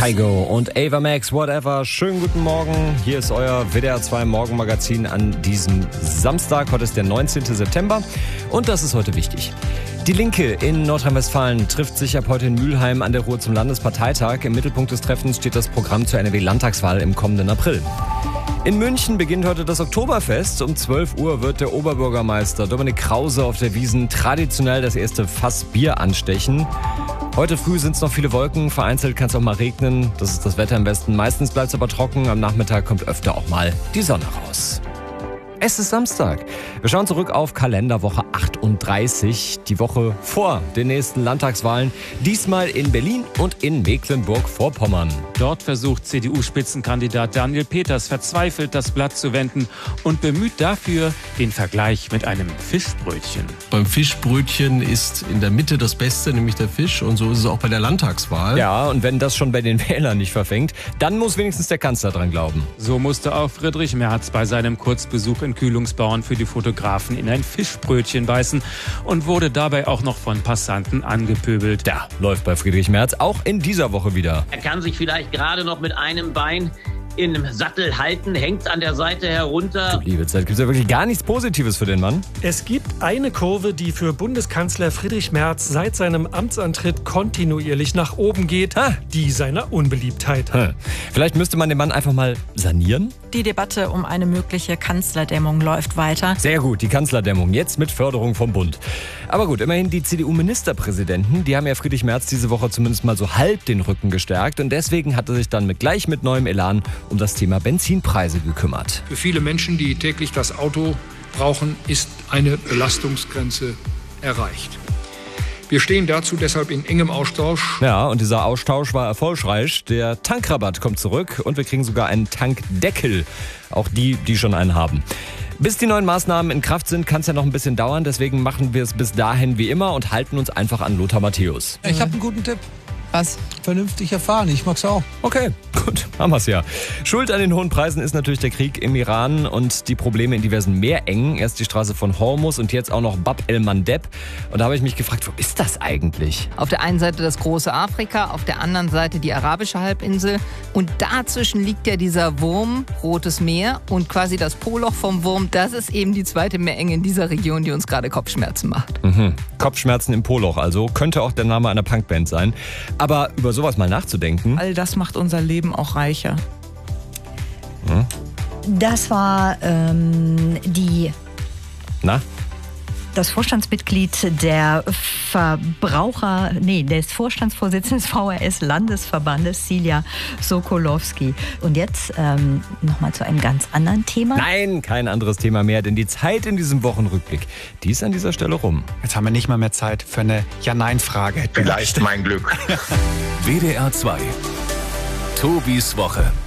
Kygo und Ava Max, whatever. Schönen guten Morgen. Hier ist euer WDR 2 Morgenmagazin an diesem Samstag. Heute ist der 19. September und das ist heute wichtig. Die Linke in Nordrhein-Westfalen trifft sich ab heute in Mülheim an der Ruhr zum Landesparteitag. Im Mittelpunkt des Treffens steht das Programm zur NRW-Landtagswahl im kommenden April. In München beginnt heute das Oktoberfest. Um 12 Uhr wird der Oberbürgermeister Dominik Krause auf der Wiesn traditionell das erste Fass Bier anstechen. Heute früh sind es noch viele Wolken, vereinzelt kann es auch mal regnen. Das ist das Wetter im Westen. Meistens bleibt es aber trocken. Am Nachmittag kommt öfter auch mal die Sonne raus. Es ist Samstag. Wir schauen zurück auf Kalenderwoche 38, die Woche vor den nächsten Landtagswahlen. Diesmal in Berlin und in Mecklenburg-Vorpommern. Dort versucht CDU-Spitzenkandidat Daniel Peters verzweifelt, das Blatt zu wenden und bemüht dafür den Vergleich mit einem Fischbrötchen. Beim Fischbrötchen ist in der Mitte das Beste, nämlich der Fisch. Und so ist es auch bei der Landtagswahl. Ja, und wenn das schon bei den Wählern nicht verfängt, dann muss wenigstens der Kanzler dran glauben. So musste auch Friedrich Merz bei seinem Kurzbesuch in Kühlungsbauern für die Fotografen in ein Fischbrötchen beißen und wurde dabei auch noch von Passanten angepöbelt. Ja, läuft bei Friedrich Merz auch in dieser Woche wieder. Er kann sich vielleicht gerade noch mit einem Bein im Sattel halten, hängt an der Seite herunter. Du liebe Zeit, gibt es ja wirklich gar nichts Positives für den Mann? Es gibt eine Kurve, die für Bundeskanzler Friedrich Merz seit seinem Amtsantritt kontinuierlich nach oben geht, die seiner Unbeliebtheit. Vielleicht müsste man den Mann einfach mal sanieren? Die Debatte um eine mögliche Kanzlerdämmung läuft weiter. Sehr gut, die Kanzlerdämmung, jetzt mit Förderung vom Bund. Aber gut, immerhin die CDU-Ministerpräsidenten, die haben ja Friedrich Merz diese Woche zumindest mal so halb den Rücken gestärkt. Und deswegen hat er sich dann gleich mit neuem Elan um das Thema Benzinpreise gekümmert. Für viele Menschen, die täglich das Auto brauchen, ist eine Belastungsgrenze erreicht. Wir stehen dazu deshalb in engem Austausch. Ja, und dieser Austausch war erfolgreich. Der Tankrabatt kommt zurück und wir kriegen sogar einen Tankdeckel. Auch die schon einen haben. Bis die neuen Maßnahmen in Kraft sind, kann es ja noch ein bisschen dauern. Deswegen machen wir es bis dahin wie immer und halten uns einfach an Lothar Matthäus. Ich habe einen guten Tipp. Was? Vernünftig erfahren, ich mag's auch. Okay, gut, haben wir's ja. Schuld an den hohen Preisen ist natürlich der Krieg im Iran und die Probleme in diversen Meerengen. Erst die Straße von Hormuz und jetzt auch noch Bab el-Mandeb. Und da habe ich mich gefragt, wo ist das eigentlich? Auf der einen Seite das große Afrika, auf der anderen Seite die arabische Halbinsel. Und dazwischen liegt ja dieser Wurm, Rotes Meer, und quasi das Poloch vom Wurm. Das ist eben die zweite Meerenge in dieser Region, die uns gerade Kopfschmerzen macht. Kopfschmerzen im Poloch also. Könnte auch der Name einer Punkband sein. Aber über sowas mal nachzudenken. All das macht unser Leben auch reicher. Das war das Vorstandsmitglied des Vorstandsvorsitzenden des VRS-Landesverbandes, Silja Sokolowski. Und jetzt nochmal zu einem ganz anderen Thema. Nein, kein anderes Thema mehr, denn die Zeit in diesem Wochenrückblick, die ist an dieser Stelle rum. Jetzt haben wir nicht mal mehr Zeit für eine Ja-Nein-Frage. Vielleicht mein Glück. WDR 2. Tobis Woche.